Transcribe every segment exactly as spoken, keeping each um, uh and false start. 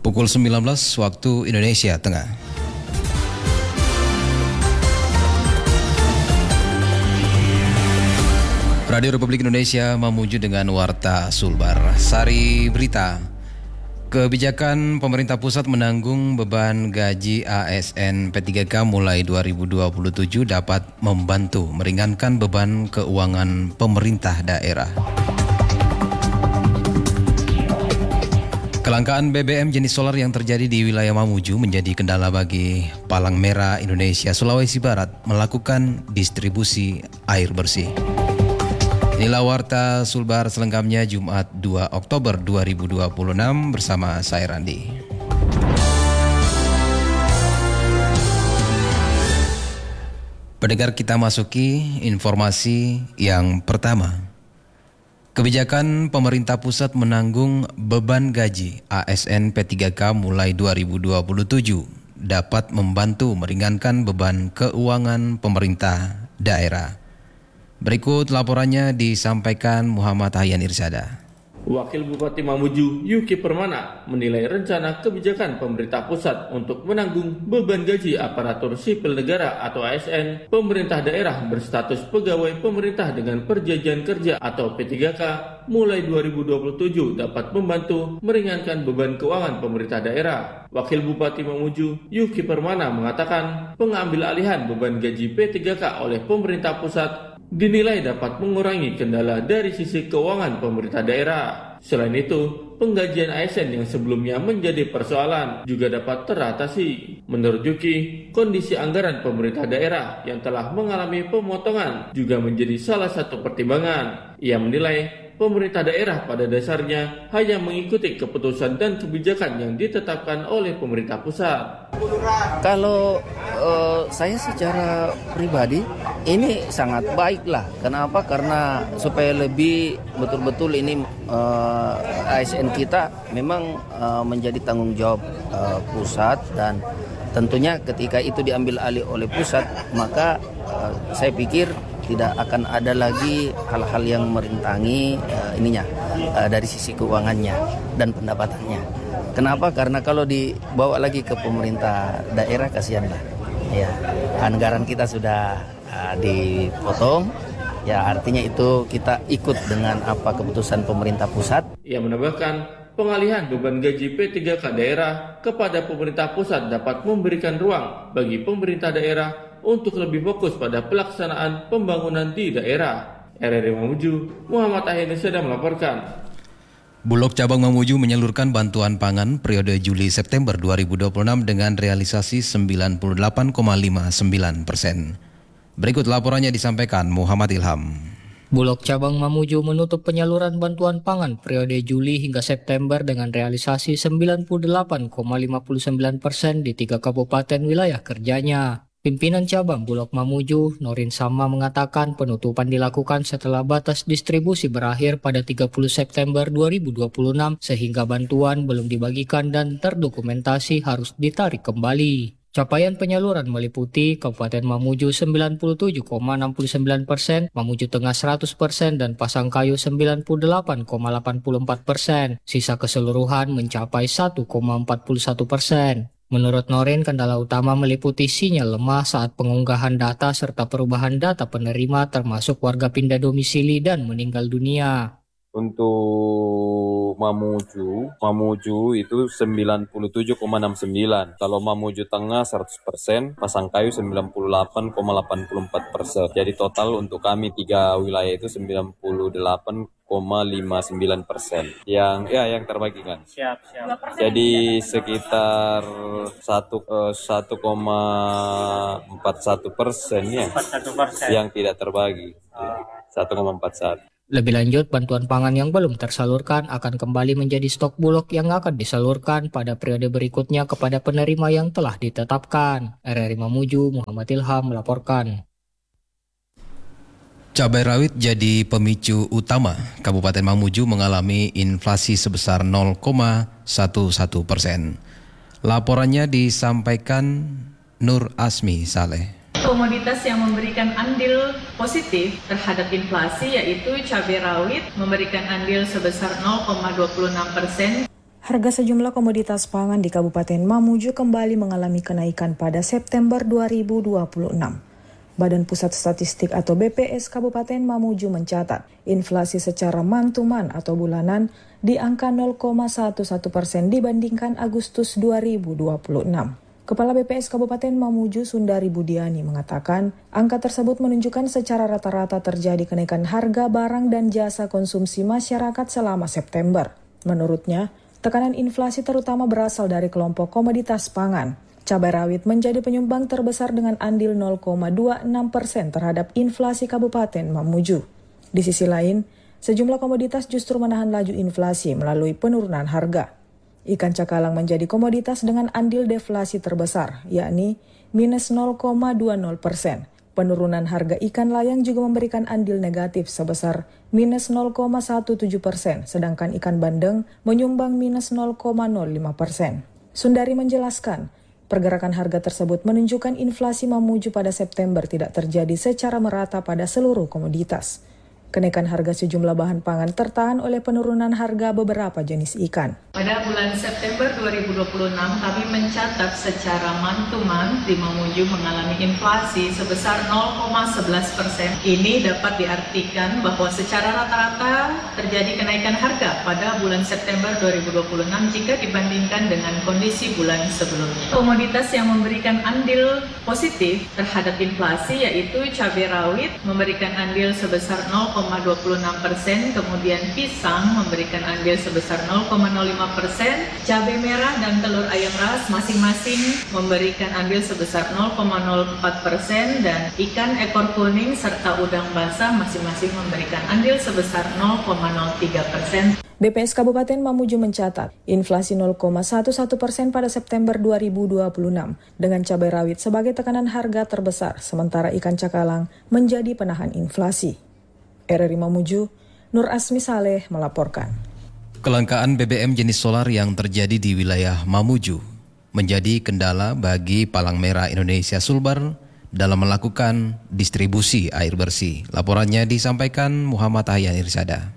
Pukul sembilan belas waktu Indonesia Tengah. Radio Republik Indonesia memuju dengan Warta Sulbar. Sari berita. Kebijakan pemerintah pusat menanggung beban gaji A S N P tiga K mulai dua ribu dua puluh tujuh dapat membantu meringankan beban keuangan pemerintah daerah. Kelangkaan B B M jenis solar yang terjadi di wilayah Mamuju menjadi kendala bagi Palang Merah Indonesia Sulawesi Barat melakukan distribusi air bersih. Inilah Warta Sulbar selengkapnya Jumat dua Oktober dua ribu dua puluh enam bersama saya Randi. Pendengar, kita masuki informasi yang pertama. Kebijakan pemerintah pusat menanggung beban gaji A S N P tiga K mulai dua ribu dua puluh tujuh dapat membantu meringankan beban keuangan pemerintah daerah. Berikut laporannya disampaikan Muhammad Hayyan Irsada. Wakil Bupati Mamuju, Yuki Permana, menilai rencana kebijakan pemerintah pusat untuk menanggung beban gaji aparatur sipil negara atau A S N pemerintah daerah berstatus pegawai pemerintah dengan perjanjian kerja atau P tiga K mulai dua ribu dua puluh tujuh dapat membantu meringankan beban keuangan pemerintah daerah. Wakil Bupati Mamuju, Yuki Permana, mengatakan pengambil alihan beban gaji P tiga K oleh pemerintah pusat dinilai dapat mengurangi kendala dari sisi keuangan pemerintah daerah. Selain itu, penggajian A S N yang sebelumnya menjadi persoalan juga dapat teratasi. Menurut Yuki, kondisi anggaran pemerintah daerah yang telah mengalami pemotongan juga menjadi salah satu pertimbangan. Ia menilai pemerintah daerah pada dasarnya hanya mengikuti keputusan dan kebijakan yang ditetapkan oleh pemerintah pusat. Kalau uh, saya secara pribadi ini sangat baik lah. Kenapa? Karena supaya lebih betul-betul ini uh, A S N kita memang uh, menjadi tanggung jawab uh, pusat, dan tentunya ketika itu diambil alih oleh pusat, maka uh, saya pikir tidak akan ada lagi hal-hal yang merintangi uh, ininya uh, dari sisi keuangannya dan pendapatannya. Kenapa? Karena kalau dibawa lagi ke pemerintah daerah, kasihanlah. Ya, anggaran kita sudah uh, dipotong. Ya, artinya itu kita ikut dengan apa keputusan pemerintah pusat. Ia menambahkan, pengalihan beban gaji P tiga K daerah kepada pemerintah pusat dapat memberikan ruang bagi pemerintah daerah untuk lebih fokus pada pelaksanaan pembangunan di daerah. R R I Mamuju, Muhammad Hayyan Irsada melaporkan. Bulog Cabang Mamuju menyalurkan bantuan pangan periode Juli-September dua ribu dua puluh enam dengan realisasi sembilan puluh delapan koma lima sembilan persen. Berikut laporannya disampaikan Muhammad Ilham. Bulog Cabang Mamuju menutup penyaluran bantuan pangan periode Juli hingga September dengan realisasi sembilan puluh delapan koma lima sembilan persen di tiga kabupaten wilayah kerjanya. Pimpinan cabang Bulog Mamuju, Norin Sama, mengatakan penutupan dilakukan setelah batas distribusi berakhir pada tiga puluh September dua ribu dua puluh enam sehingga bantuan belum dibagikan dan terdokumentasi harus ditarik kembali. Capaian penyaluran meliputi Kabupaten Mamuju sembilan puluh tujuh koma enam sembilan persen, Mamuju Tengah seratus persen, dan Pasangkayu sembilan puluh delapan koma delapan empat persen. Sisa keseluruhan mencapai satu koma empat satu persen. Menurut Norin, kendala utama meliputi sinyal lemah saat pengunggahan data serta perubahan data penerima termasuk warga pindah domisili dan meninggal dunia. Untuk Mamuju, Mamuju itu sembilan puluh tujuh koma enam sembilan. Kalau Mamuju Tengah seratus persen, Pasangkayu sembilan puluh delapan koma delapan empat persen. Jadi total untuk kami tiga wilayah itu sembilan puluh delapan koma lima sembilan persen. Yang ya yang terbagi kan. Siap, siap. Jadi sekitar satu koma empat satu persen ya. Yang tidak terbagi. satu koma empat satu. Lebih lanjut, bantuan pangan yang belum tersalurkan akan kembali menjadi stok Bulog yang akan disalurkan pada periode berikutnya kepada penerima yang telah ditetapkan. R R I Mamuju, Muhammad Ilham melaporkan. Cabai rawit jadi pemicu utama Kabupaten Mamuju mengalami inflasi sebesar nol koma satu persen. Laporannya disampaikan Nur Asmi Saleh. Komoditas yang memberikan andil positif terhadap inflasi yaitu cabai rawit memberikan andil sebesar nol koma dua puluh enam persen. Harga sejumlah komoditas pangan di Kabupaten Mamuju kembali mengalami kenaikan pada September dua ribu dua puluh enam. Badan Pusat Statistik atau B P S Kabupaten Mamuju mencatat inflasi secara month-to-month atau bulanan di angka nol koma satu satu persen dibandingkan Agustus dua ribu dua puluh enam. Kepala B P S Kabupaten Mamuju Sundari Budiani mengatakan angka tersebut menunjukkan secara rata-rata terjadi kenaikan harga barang dan jasa konsumsi masyarakat selama September. Menurutnya, tekanan inflasi terutama berasal dari kelompok komoditas pangan. Cabai rawit menjadi penyumbang terbesar dengan andil nol koma dua enam persen terhadap inflasi Kabupaten Mamuju. Di sisi lain, sejumlah komoditas justru menahan laju inflasi melalui penurunan harga. Ikan cakalang menjadi komoditas dengan andil deflasi terbesar, yakni minus nol koma dua nol persen. Penurunan harga ikan layang juga memberikan andil negatif sebesar minus nol koma satu tujuh persen, sedangkan ikan bandeng menyumbang minus nol koma nol lima persen. Sundari menjelaskan, pergerakan harga tersebut menunjukkan inflasi Mamuju pada September tidak terjadi secara merata pada seluruh komoditas. Kenaikan harga sejumlah bahan pangan tertahan oleh penurunan harga beberapa jenis ikan. Pada bulan September dua ribu dua puluh enam, kami mencatat secara month-to-month di Mamuju mengalami inflasi sebesar nol koma sebelas persen. Ini dapat diartikan bahwa secara rata-rata terjadi kenaikan harga pada bulan September dua ribu dua puluh enam jika dibandingkan dengan kondisi bulan sebelumnya. Komoditas yang memberikan andil positif terhadap inflasi yaitu cabai rawit memberikan andil sebesar nol koma dua puluh enam persen, kemudian pisang memberikan andil sebesar nol koma nol lima persen, cabai merah dan telur ayam ras masing-masing memberikan andil sebesar nol koma nol empat persen, dan ikan ekor kuning serta udang basah masing-masing memberikan andil sebesar nol koma nol tiga persen. B P S Kabupaten Mamuju mencatat inflasi nol koma satu satu persen pada September dua ribu dua puluh enam dengan cabai rawit sebagai tekanan harga terbesar, sementara ikan cakalang menjadi penahan inflasi. R R I Mamuju, Nur Asmi Saleh melaporkan. Kelangkaan B B M jenis solar yang terjadi di wilayah Mamuju menjadi kendala bagi Palang Merah Indonesia Sulbar dalam melakukan distribusi air bersih. Laporannya disampaikan Muhammad Ahyan Irsada.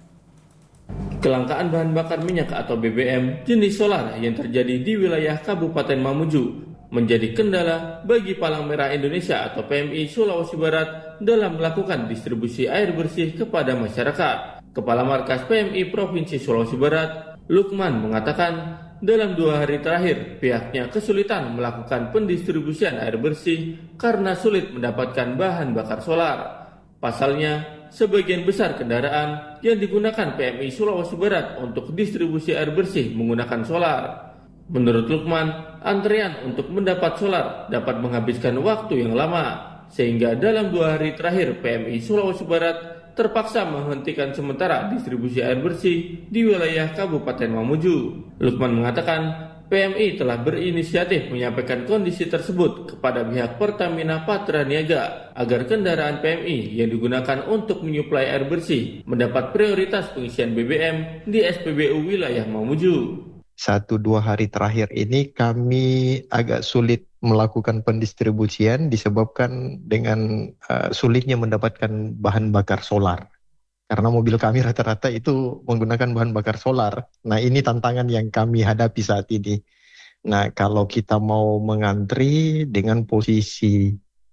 Kelangkaan bahan bakar minyak atau B B M jenis solar yang terjadi di wilayah Kabupaten Mamuju menjadi kendala bagi Palang Merah Indonesia atau P M I Sulawesi Barat dalam melakukan distribusi air bersih kepada masyarakat. Kepala Markas P M I Provinsi Sulawesi Barat, Lukman, mengatakan dalam dua hari terakhir pihaknya kesulitan melakukan pendistribusian air bersih karena sulit mendapatkan bahan bakar solar. Pasalnya, sebagian besar kendaraan yang digunakan P M I Sulawesi Barat untuk distribusi air bersih menggunakan solar. Menurut Lukman, antrean untuk mendapat solar dapat menghabiskan waktu yang lama, sehingga dalam dua hari terakhir P M I Sulawesi Barat terpaksa menghentikan sementara distribusi air bersih di wilayah Kabupaten Mamuju. Lukman mengatakan P M I telah berinisiatif menyampaikan kondisi tersebut kepada pihak Pertamina Patraniaga agar kendaraan P M I yang digunakan untuk menyuplai air bersih mendapat prioritas pengisian B B M di S P B U wilayah Mamuju. Satu dua hari terakhir ini kami agak sulit melakukan pendistribusian disebabkan dengan uh, sulitnya mendapatkan bahan bakar solar. Karena mobil kami rata-rata itu menggunakan bahan bakar solar. Nah, ini tantangan yang kami hadapi saat ini. Nah, kalau kita mau mengantri dengan posisi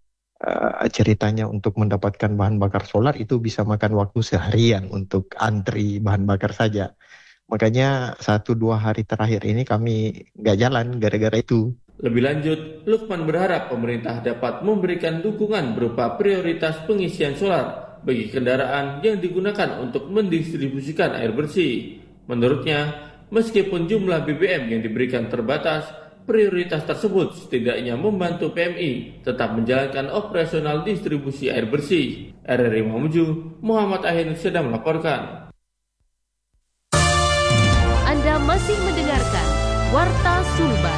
uh, ceritanya untuk mendapatkan bahan bakar solar itu bisa makan waktu seharian untuk antri bahan bakar saja. Makanya satu dua hari terakhir ini kami nggak jalan gara-gara itu. Lebih lanjut, Lukman berharap pemerintah dapat memberikan dukungan berupa prioritas pengisian solar bagi kendaraan yang digunakan untuk mendistribusikan air bersih. Menurutnya, meskipun jumlah B B M yang diberikan terbatas, prioritas tersebut setidaknya membantu P M I tetap menjalankan operasional distribusi air bersih. R R I Mamuju, Muhammad Ahyan sedang melaporkan. Anda masih mendengarkan Warta Sulbar.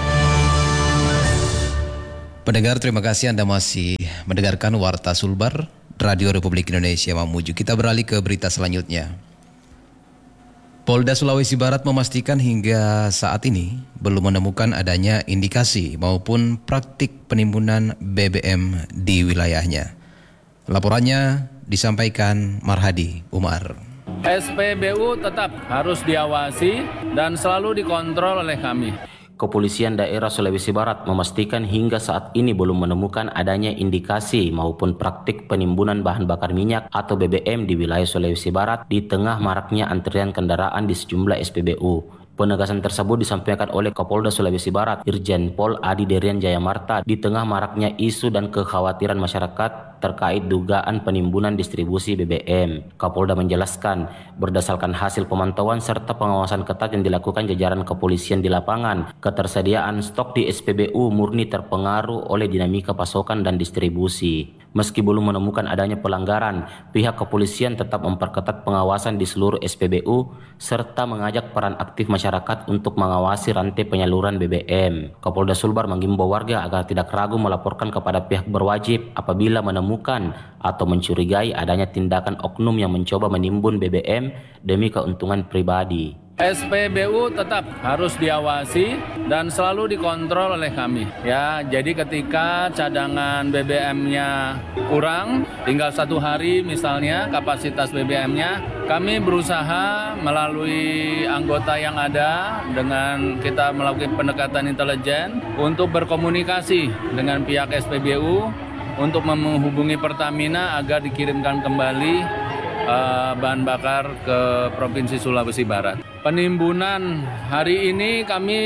Pendengar, terima kasih Anda masih mendengarkan Warta Sulbar, Radio Republik Indonesia Mamuju. Kita beralih ke berita selanjutnya. Polda Sulawesi Barat memastikan hingga saat ini belum menemukan adanya indikasi maupun praktik penimbunan B B M di wilayahnya. Laporannya disampaikan Marhadi Umar. S P B U tetap harus diawasi dan selalu dikontrol oleh kami. Kepolisian daerah Sulawesi Barat memastikan hingga saat ini belum menemukan adanya indikasi maupun praktik penimbunan bahan bakar minyak atau B B M di wilayah Sulawesi Barat di tengah maraknya antrian kendaraan di sejumlah S P B U. Penegasan tersebut disampaikan oleh Kapolda Sulawesi Barat, Irjen Pol Adi Derian Jayamarta, di tengah maraknya isu dan kekhawatiran masyarakat terkait dugaan penimbunan distribusi B B M. Kapolda menjelaskan, berdasarkan hasil pemantauan serta pengawasan ketat yang dilakukan jajaran kepolisian di lapangan, ketersediaan stok di S P B U murni terpengaruh oleh dinamika pasokan dan distribusi. Meski belum menemukan adanya pelanggaran, pihak kepolisian tetap memperketat pengawasan di seluruh S P B U serta mengajak peran aktif masyarakat untuk mengawasi rantai penyaluran B B M. Kapolda Sulbar menghimbau warga agar tidak ragu melaporkan kepada pihak berwajib apabila menemukan atau mencurigai adanya tindakan oknum yang mencoba menimbun B B M demi keuntungan pribadi. S P B U tetap harus diawasi dan selalu dikontrol oleh kami. Ya, jadi ketika cadangan B B M-nya kurang, tinggal satu hari misalnya kapasitas B B M-nya, kami berusaha melalui anggota yang ada dengan kita melakukan pendekatan intelijen untuk berkomunikasi dengan pihak S P B U untuk menghubungi Pertamina agar dikirimkan kembali Uh, bahan bakar ke Provinsi Sulawesi Barat. Penimbunan hari ini kami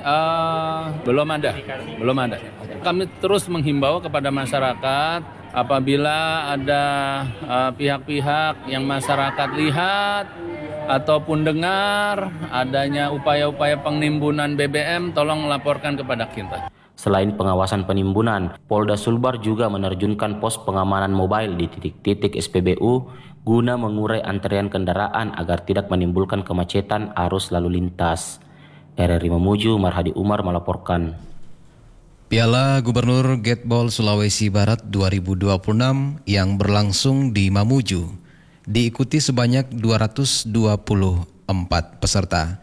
uh, belum ada, belum ada. Kami terus menghimbau kepada masyarakat apabila ada uh, pihak-pihak yang masyarakat lihat ataupun dengar adanya upaya-upaya penimbunan B B M, tolong laporkan kepada kita. Selain pengawasan penimbunan, Polda Sulbar juga menerjunkan pos pengamanan mobile di titik-titik S P B U guna mengurai antrean kendaraan agar tidak menimbulkan kemacetan arus lalu lintas. R R I Mamuju, Marhadi Umar melaporkan. Piala Gubernur Gateball Sulawesi Barat dua ribu dua puluh enam yang berlangsung di Mamuju diikuti sebanyak dua ratus dua puluh empat peserta.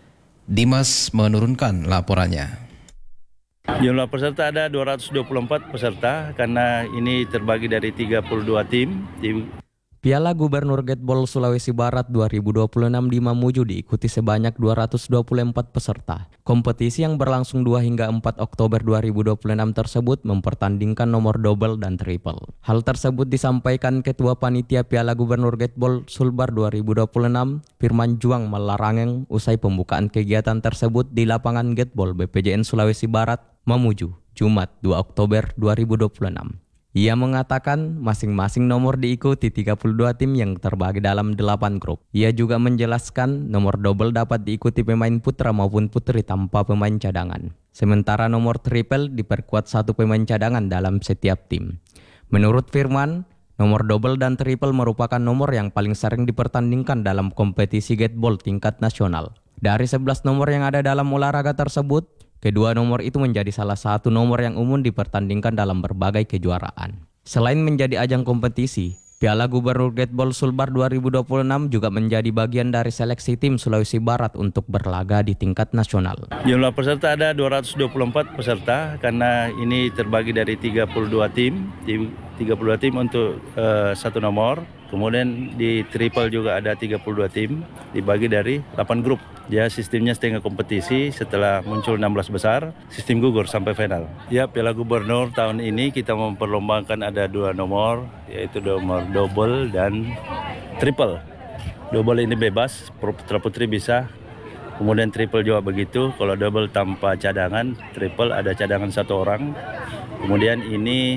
Dimas menurunkan laporannya. Jumlah peserta ada dua ratus dua puluh empat peserta karena ini terbagi dari tiga puluh dua tim. Piala Gubernur Gateball Sulawesi Barat dua ribu dua puluh enam di Mamuju diikuti sebanyak dua ratus dua puluh empat peserta. Kompetisi yang berlangsung dua hingga empat Oktober dua ribu dua puluh enam tersebut mempertandingkan nomor double dan triple. Hal tersebut disampaikan Ketua Panitia Piala Gubernur Gateball Sulbar dua ribu dua puluh enam, Firman Juang Melarangeng, usai pembukaan kegiatan tersebut di lapangan Gateball B P J N Sulawesi Barat, Mamuju, Jumat dua Oktober dua ribu dua puluh enam. Ia mengatakan masing-masing nomor diikuti tiga puluh dua tim yang terbagi dalam delapan grup. Ia juga menjelaskan nomor double dapat diikuti pemain putra maupun putri tanpa pemain cadangan. Sementara nomor triple diperkuat satu pemain cadangan dalam setiap tim. Menurut Firman, nomor double dan triple merupakan nomor yang paling sering dipertandingkan dalam kompetisi gateball tingkat nasional. Dari sebelas nomor yang ada dalam olahraga tersebut, kedua nomor itu menjadi salah satu nomor yang umum dipertandingkan dalam berbagai kejuaraan. Selain menjadi ajang kompetisi, Piala Gubernur Gateball Sulbar dua ribu dua puluh enam juga menjadi bagian dari seleksi tim Sulawesi Barat untuk berlaga di tingkat nasional. Jumlah peserta ada dua ratus dua puluh empat peserta karena ini terbagi dari tiga puluh dua tim. tiga puluh dua tim untuk uh, satu nomor. Kemudian di triple juga ada tiga puluh dua tim dibagi dari delapan grup. Ya, sistemnya setengah kompetisi, setelah muncul enam belas besar, sistem gugur sampai final. Ya, Piala Gubernur tahun ini kita memperlombakan ada dua nomor, yaitu nomor double dan triple. Double ini bebas, putra putri bisa. Kemudian triple juga begitu, kalau double tanpa cadangan, triple ada cadangan satu orang. Kemudian ini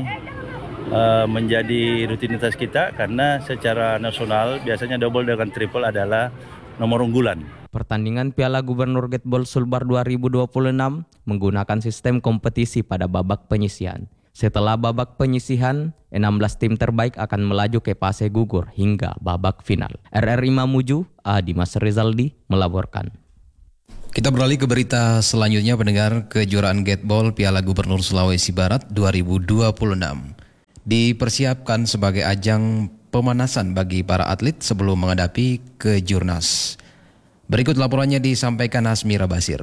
uh, menjadi rutinitas kita karena secara nasional biasanya double dengan triple adalah nomor unggulan. Pertandingan Piala Gubernur Gateball Sulbar dua ribu dua puluh enam menggunakan sistem kompetisi pada babak penyisihan. Setelah babak penyisihan, enam belas tim terbaik akan melaju ke fase gugur hingga babak final. R R I Mamuju, A. Dimas Rizaldi melaporkan. Kita beralih ke berita selanjutnya, pendengar. Kejuaraan Gateball Piala Gubernur Sulawesi Barat dua ribu dua puluh enam dipersiapkan sebagai ajang pemanasan bagi para atlet sebelum menghadapi Kejurnas. Berikut laporannya disampaikan Asmira Basir.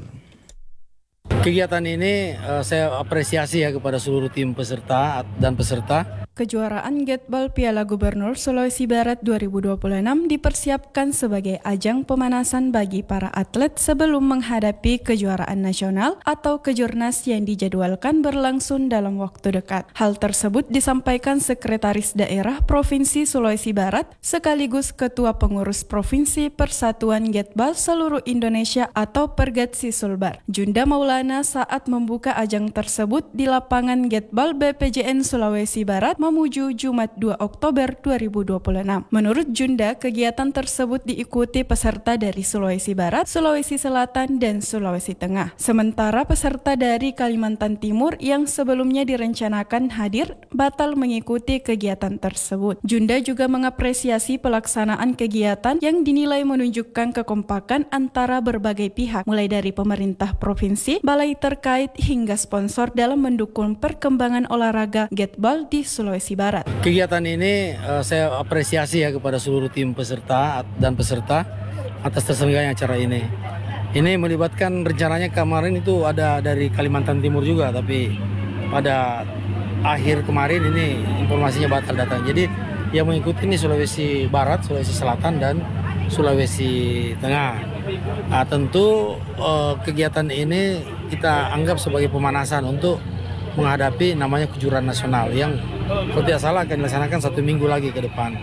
Kegiatan ini uh, saya apresiasi ya kepada seluruh tim peserta dan peserta Kejuaraan Gatball Piala Gubernur Sulawesi Barat dua ribu dua puluh enam dipersiapkan sebagai ajang pemanasan bagi para atlet sebelum menghadapi kejuaraan nasional atau kejurnas yang dijadwalkan berlangsung dalam waktu dekat. Hal tersebut disampaikan Sekretaris Daerah Provinsi Sulawesi Barat sekaligus Ketua Pengurus Provinsi Persatuan Gatball Seluruh Indonesia atau Pergatsi Sulbar, Junda Maulana saat membuka ajang tersebut di lapangan Gatball B P J N Sulawesi Barat Mamuju Jumat dua Oktober dua ribu dua puluh enam. Menurut Junda, kegiatan tersebut diikuti peserta dari Sulawesi Barat, Sulawesi Selatan, dan Sulawesi Tengah. Sementara peserta dari Kalimantan Timur yang sebelumnya direncanakan hadir batal mengikuti kegiatan tersebut. Junda juga mengapresiasi pelaksanaan kegiatan yang dinilai menunjukkan kekompakan antara berbagai pihak, mulai dari pemerintah provinsi, balai terkait, hingga sponsor dalam mendukung perkembangan olahraga Gatball di Sulawesi Barat. Kegiatan ini uh, saya apresiasi ya kepada seluruh tim peserta dan peserta atas terselenggaranya acara ini. Ini melibatkan rencananya kemarin itu ada dari Kalimantan Timur juga, tapi pada akhir kemarin ini informasinya batal datang. Jadi yang mengikuti ini Sulawesi Barat, Sulawesi Selatan, dan Sulawesi Tengah. Nah, tentu uh, kegiatan ini kita anggap sebagai pemanasan untuk menghadapi namanya kejuaraan nasional yang kalau tidak salah akan dilaksanakan satu minggu lagi ke depan.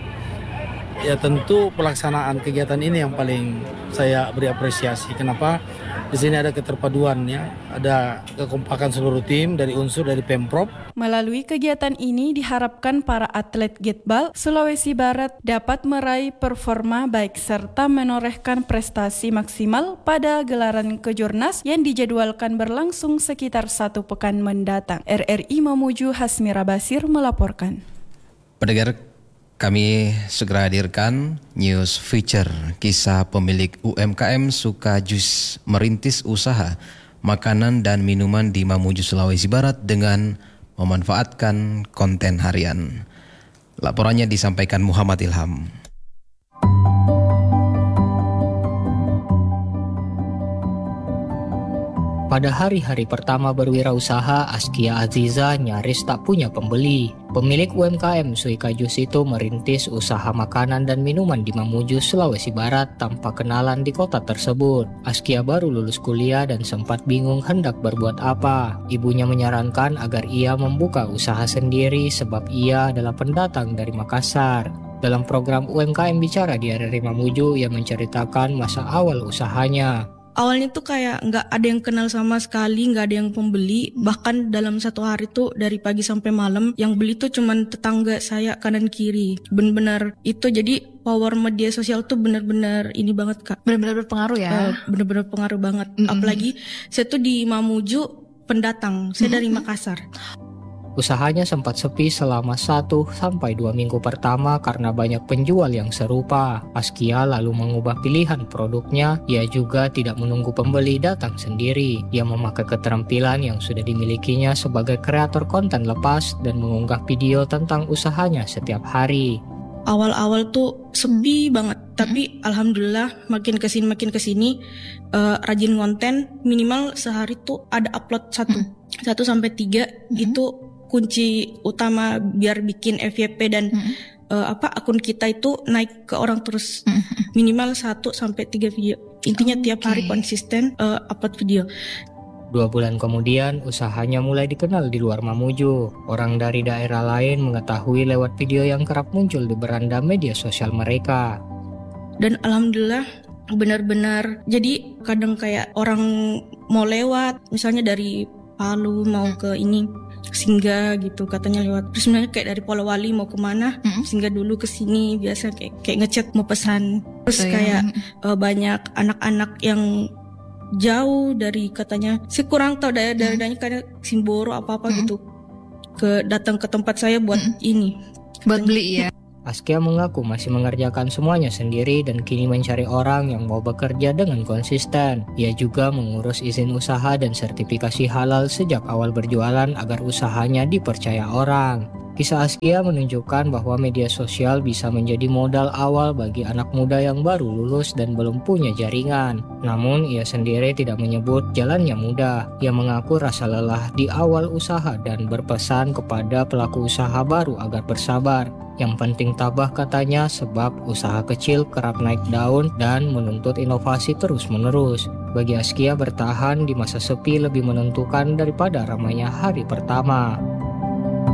Ya tentu pelaksanaan kegiatan ini yang paling saya beri apresiasi. Kenapa? Di sini ada keterpaduan ya, ada kekompakan seluruh tim dari unsur dari Pemprov. Melalui kegiatan ini diharapkan para atlet Gatball Sulawesi Barat dapat meraih performa baik serta menorehkan prestasi maksimal pada gelaran kejurnas yang dijadwalkan berlangsung sekitar satu pekan mendatang. R R I Mamuju Hasmira Basir melaporkan. Pendengar, kami segera hadirkan news feature kisah pemilik U M K M Sukajus merintis usaha makanan dan minuman di Mamuju Sulawesi Barat dengan memanfaatkan konten harian. Laporannya disampaikan Muhammad Ilham. Pada hari-hari pertama berwirausaha, Askia Aziza nyaris tak punya pembeli. Pemilik U M K M Sukajus itu merintis usaha makanan dan minuman di Mamuju, Sulawesi Barat tanpa kenalan di kota tersebut. Askia baru lulus kuliah dan sempat bingung hendak berbuat apa. Ibunya menyarankan agar ia membuka usaha sendiri sebab ia adalah pendatang dari Makassar. Dalam program U M K M Bicara di R R I Mamuju, ia menceritakan masa awal usahanya. Awalnya tuh kayak nggak ada yang kenal sama sekali, nggak ada yang pembeli. Bahkan dalam satu hari tuh dari pagi sampai malam yang beli tuh cuman tetangga saya kanan kiri. Benar-benar itu jadi power media sosial tuh benar-benar ini banget Kak. Benar-benar berpengaruh ya. Uh, benar-benar pengaruh banget. Mm-hmm. Apalagi saya tuh di Mamuju pendatang, saya mm-hmm. dari Makassar. Usahanya sempat sepi selama satu sampai dua minggu pertama karena banyak penjual yang serupa. Askia lalu mengubah pilihan produknya. Ia juga tidak menunggu pembeli datang sendiri. Ia memakai keterampilan yang sudah dimilikinya sebagai kreator konten lepas dan mengunggah video tentang usahanya setiap hari. Awal-awal tuh sepi banget, tapi alhamdulillah makin kesini makin kesini uh, rajin konten. Minimal sehari tuh ada upload satu, hmm. satu sampai tiga hmm. itu kunci utama biar bikin F Y P dan hmm. uh, apa akun kita itu naik ke orang terus. Hmm. Minimal satu sampai tiga video. Intinya okay. tiap hari konsisten uh, upload video. Dua bulan kemudian, usahanya mulai dikenal di luar Mamuju. Orang dari daerah lain mengetahui lewat video yang kerap muncul di beranda media sosial mereka. Dan alhamdulillah benar-benar, jadi kadang kayak orang mau lewat, misalnya dari Palu mau ke ini, singgah gitu katanya lewat. Terus sebenarnya kayak dari Polowali mau kemana, mm-hmm. singgah dulu ke sini, biasa kayak, kayak ngechat mau pesan. Terus Betul, kayak ya. uh, banyak anak-anak yang jauh dari katanya, saya kurang tahu daerah-daerahnya kayak Simboro apa-apa hmm. gitu, ke datang ke tempat saya buat hmm. ini, buat beli ya. Askia mengaku masih mengerjakan semuanya sendiri dan kini mencari orang yang mau bekerja dengan konsisten. Ia juga mengurus izin usaha dan sertifikasi halal sejak awal berjualan agar usahanya dipercaya orang. Kisah Askia menunjukkan bahwa media sosial bisa menjadi modal awal bagi anak muda yang baru lulus dan belum punya jaringan. Namun ia sendiri tidak menyebut jalannya mudah. Ia mengaku rasa lelah di awal usaha dan berpesan kepada pelaku usaha baru agar bersabar. Yang penting tabah katanya, sebab usaha kecil kerap naik daun dan menuntut inovasi terus-menerus. Bagi Askia, bertahan di masa sepi lebih menentukan daripada ramainya hari pertama.